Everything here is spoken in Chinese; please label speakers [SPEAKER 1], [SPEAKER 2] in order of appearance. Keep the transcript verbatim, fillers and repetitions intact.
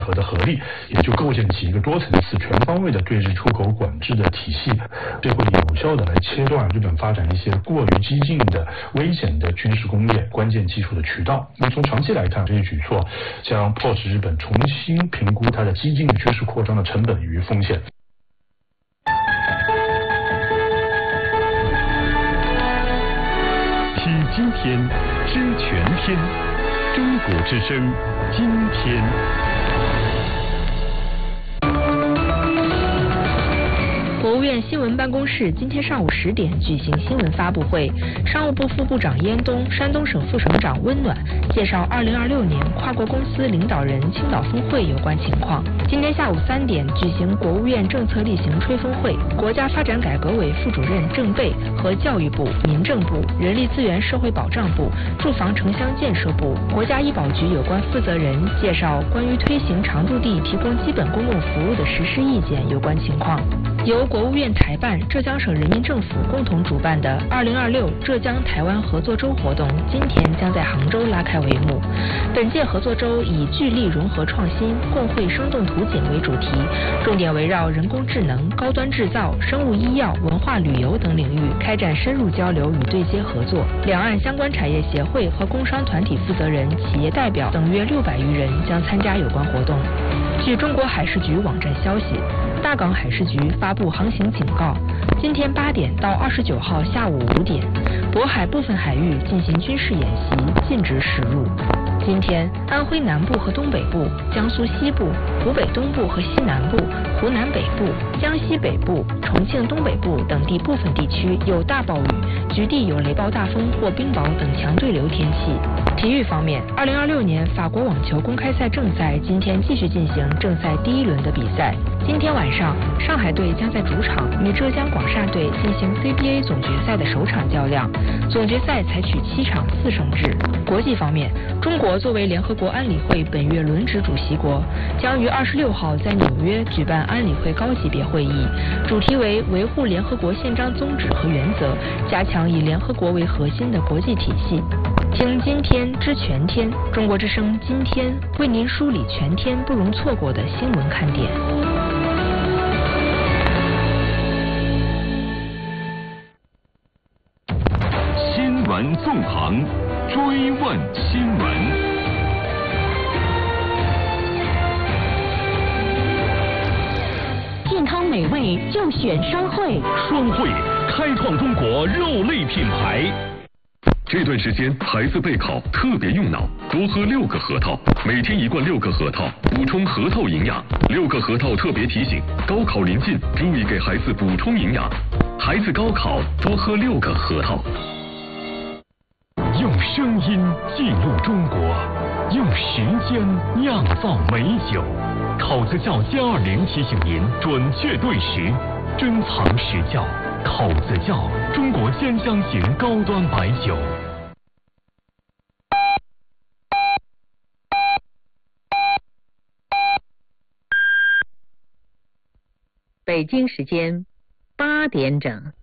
[SPEAKER 1] 和的合力，也就构建起一个多层次、全方位的对日出口管制的体系，这会有效的来切断日本发展一些过于激进的、危险的军事工业关键技术的渠道。那么从长期来看，这些举措将迫使日本重新评估它的激进军事扩张的成本与风险。
[SPEAKER 2] 听今天，知全天，中国之声，今天。
[SPEAKER 3] 国务院新闻办公室今天上午十点举行新闻发布会，商务部副部长燕东、山东省副省长温暖介绍二零二六年跨国公司领导人青岛峰会有关情况。今天下午三点举行国务院政策例行吹风会，国家发展改革委副主任郑贝和教育部、民政部、人力资源社会保障部、住房城乡建设部、国家医保局有关负责人介绍关于推行常住地提供基本公共服务的实施意见有关情况。由国务院台办、浙江省人民政府共同主办的二零二六浙江台湾合作周活动今天将在杭州拉开帷幕。本届合作周以聚力融合创新、共绘生动图景为主题，重点围绕人工智能、高端制造、生物医药、文化旅游等领域开展深入交流与对接合作。两岸相关产业协会和工商团体负责人、企业代表等约六百余人将参加有关活动。据中国海事局网站消息，大港海事局发布航行警告，今天八点到二十九号下午五点，渤海部分海域进行军事演习，禁止驶入。今天，安徽南部和东北部、江苏西部、湖北东部和西南部、湖南北部、江西北部、重庆东北部等地部分地区有大暴雨，局地有雷暴大风或冰雹等强对流天气。体育方面，二零二六年法国网球公开赛正赛今天继续进行正赛第一轮的比赛。今天晚上，上海队将在主场与浙江广厦队进行 C B A 总决赛的首场较量。总决赛采取七场四胜制。国际方面，中国作为联合国安理会本月轮值主席国，将于二十六号在纽约举办安理会高级别会议，主题为维护联合国宪章宗旨和原则，加强以联合国为核心的国际体系。听今天知全天，中国之声今天为您梳理全天不容错过的新闻看点。
[SPEAKER 2] 新闻纵横，追问新闻。
[SPEAKER 4] 健康美味就选双汇，
[SPEAKER 2] 双汇开创中国肉类品牌。这段时间孩子备考特别用脑，多喝六个核桃，每天一罐六个核桃，补充核桃营养。六个核桃特别提醒，高考临近，注意给孩子补充营养。孩子高考多喝六个核桃。用声音记录中国，用时间酿造美酒。考子窖歼二零提醒您准确对时，珍藏实窖。口子窖，中国兼香型高端白酒。
[SPEAKER 4] 北京时间八点整。